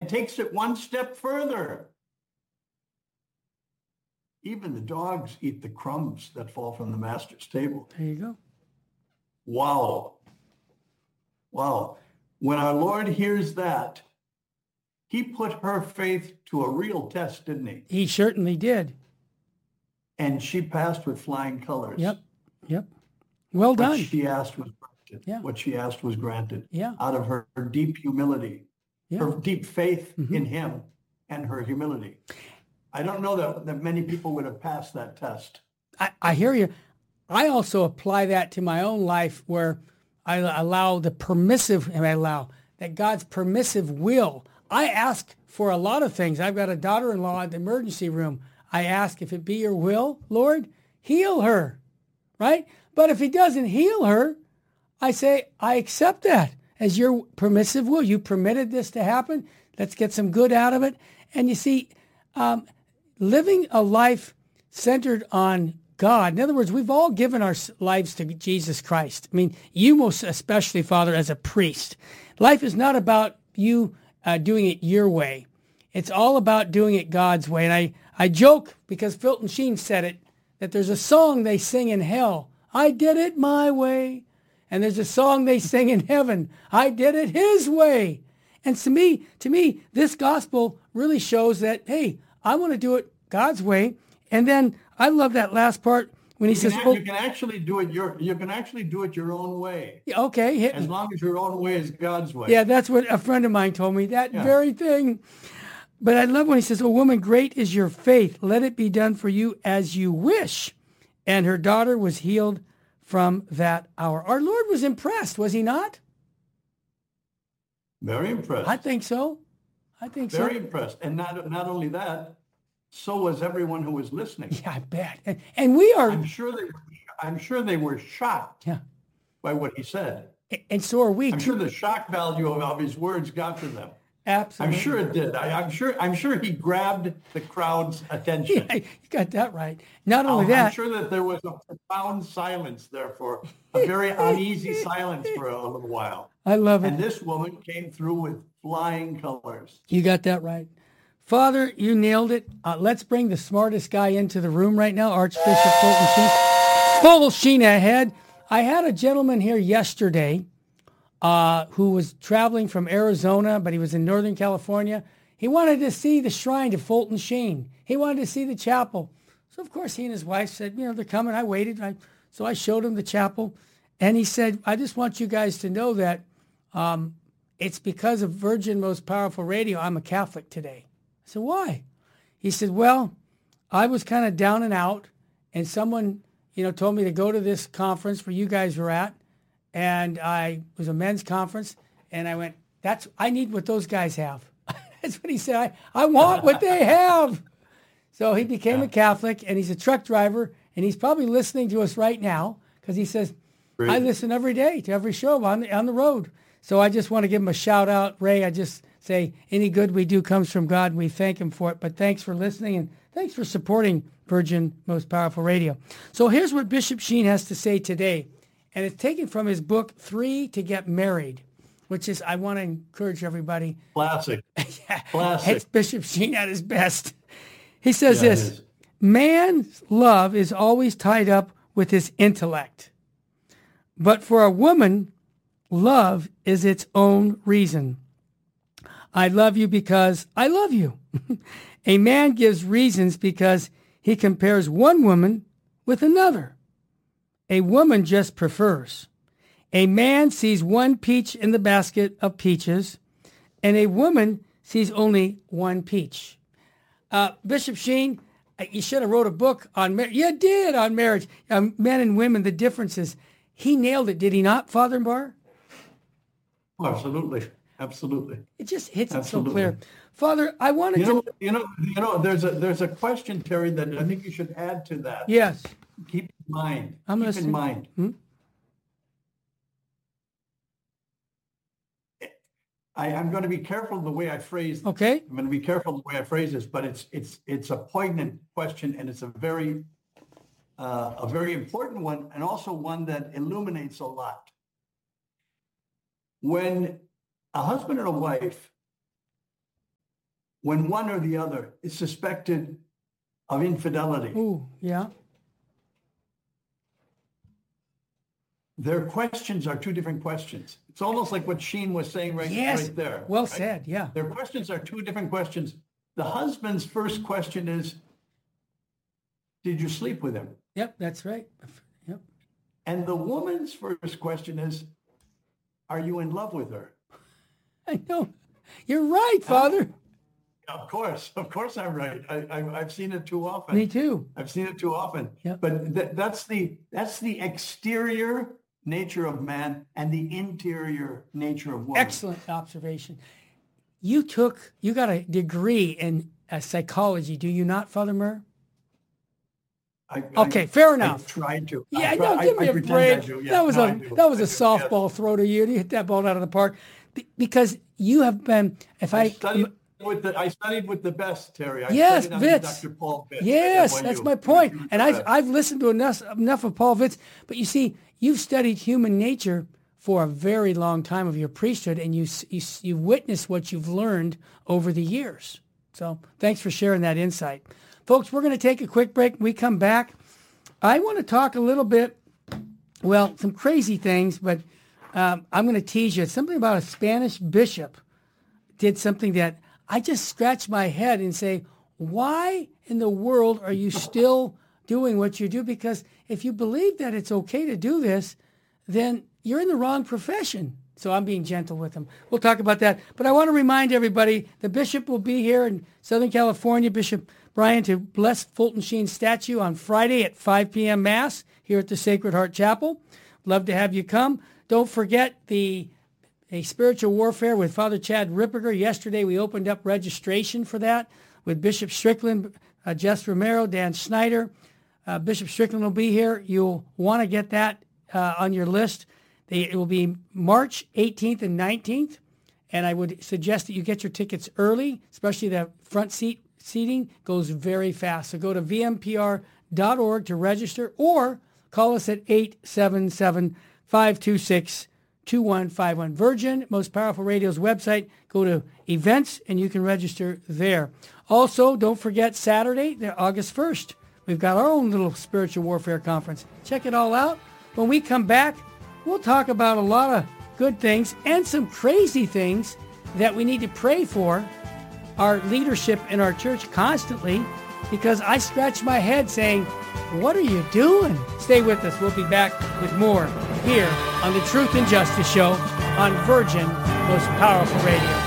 takes it one step further. Even the dogs eat the crumbs that fall from the master's table. There you go. Wow. Wow. When our Lord hears that, he put her faith to a real test, didn't he? He certainly did. And she passed with flying colors. Yep. Well done. What she asked was granted. Yeah. What she asked was granted. Yeah. Out of her deep humility, her deep faith in him and her humility. I don't know that many people would have passed that test. I hear you. I also apply that to my own life where I allow that God's permissive will. I ask for a lot of things. I've got a daughter-in-law at the emergency room. I ask, if it be your will, Lord, heal her, right? But if he doesn't heal her, I say, I accept that as your permissive will. You permitted this to happen. Let's get some good out of it. And you see, living a life centered on God. In other words, we've all given our lives to Jesus Christ. I mean, you most especially, Father, as a priest. Life is not about you doing it your way. It's all about doing it God's way. And I joke, because Fulton Sheen said it, that there's a song they sing in hell, I did it my way. And there's a song they sing in heaven, I did it his way. And to me, this gospel really shows that, hey, I want to do it God's way. And then I love that last part when he says, you can actually do it your own way. Okay. As long as your own way is God's way. Yeah, that's what a friend of mine told me, that very thing. But I love when he says, "Oh, woman, great is your faith. Let it be done for you as you wish." And her daughter was healed from that hour. Our Lord was impressed, was he not? Very impressed. I think so. Very impressed. And not only that, so was everyone who was listening. Yeah, I bet. And we are. I'm sure they were shocked by what he said. And so are we. I'm sure the shock value of his words got to them. Absolutely. I'm sure it did. I'm sure he grabbed the crowd's attention. Yeah, you got that right. Not only that. I'm sure that there was a profound silence there, for a very uneasy silence for a little while. I love it. And this woman came through with flying colors. You got that right. Father, you nailed it. Let's bring the smartest guy into the room right now, Archbishop Fulton Sheen. Full Sheen ahead. I had a gentleman here yesterday who was traveling from Arizona, but he was in Northern California. He wanted to see the shrine to Fulton Sheen. He wanted to see the chapel. So, of course, he and his wife said, they're coming. I waited. So I showed him the chapel. And he said, I just want you guys to know that it's because of Virgin Most Powerful Radio I'm a Catholic today. I said, why? He said, well, I was kind of down and out, and someone, told me to go to this conference where you guys were at. And it was a men's conference, and I went, I need what those guys have. That's what he said. I want what they have. So he became a Catholic, and he's a truck driver, and he's probably listening to us right now, because he says, Great. I listen every day to every show on the road. So I just want to give him a shout out. Ray, I just say any good we do comes from God, and we thank him for it. But thanks for listening, and thanks for supporting Virgin Most Powerful Radio. So here's what Bishop Sheen has to say today. And it's taken from his book, 3 to Get Married, which is, I want to encourage everybody. Classic. Yeah, Classic. It's Bishop Sheen at his best. He says this, man's love is always tied up with his intellect. But for a woman, love is its own reason. I love you because I love you. A man gives reasons because he compares one woman with another. A woman just prefers. A man sees one peach in the basket of peaches, and a woman sees only one peach. Bishop Sheen, you should have wrote a book on marriage. You did, on marriage. Men and women, the differences. He nailed it, did he not, Father Barr? Oh, absolutely. Absolutely. It just hits it so clear. Father, I wanted to... There's a question, Terry, that I think you should add to that. Yes. Keep in mind. Hmm? I'm going to be careful the way I phrase this. Okay. I'm going to be careful the way I phrase this, but it's a poignant question, and it's a very important one, and also one that illuminates a lot. When a husband and a wife when one or the other is suspected of infidelity, Ooh, yeah. their questions are two different questions. It's almost like what Sheen was saying right there. Well right? said, yeah. Their questions are two different questions. The husband's first question is, did you sleep with him? Yep, that's right. Yep. And the woman's first question is, are you in love with her? I know. You're right, Father. Of course I'm right. I've seen it too often. Me too. I've seen it too often. Yep. But that's the exterior nature of man and the interior nature of woman. Excellent observation. You got a degree in psychology, do you not, Father Murr? Okay, fair enough. I tried to. Yeah, no, give me a break. That was a softball throw to you. You hit that ball out of the park because you have been. I studied with the best, Terry. Yes, Vitz. Dr. Paul Vitz. Yes, that's my point. And I've listened to enough of Paul Vitz. But you see, you've studied human nature for a very long time of your priesthood, and you witnessed what you've learned over the years. So thanks for sharing that insight. Folks, we're going to take a quick break. When we come back, I want to talk a little bit, well, some crazy things, but I'm going to tease you. It's something about a Spanish bishop did something that I just scratch my head and say, why in the world are you still doing what you do? Because if you believe that it's okay to do this, then you're in the wrong profession. So I'm being gentle with him. We'll talk about that. But I want to remind everybody, the bishop will be here in Southern California, Bishop Brian, to bless Fulton Sheen's statue on Friday at 5 p.m. Mass here at the Sacred Heart Chapel. Love to have you come. Don't forget a spiritual warfare with Father Chad Ripperger. Yesterday we opened up registration for that with Bishop Strickland, Jess Romero, Dan Schneider. Bishop Strickland will be here. You'll want to get that on your list. It will be March 18th and 19th, and I would suggest that you get your tickets early, especially the front seating goes very fast. So go to vmpr.org to register or call us at 877-526-2151. Virgin, Most Powerful Radio's website, go to events and you can register there. Also, don't forget Saturday, August 1st, we've got our own little spiritual warfare conference. Check it all out. When we come back, we'll talk about a lot of good things and some crazy things that we need to pray for our leadership in our church constantly, because I scratch my head saying, what are you doing? Stay with us. We'll be back with more here on the Truth and Justice Show on Virgin Most Powerful Radio.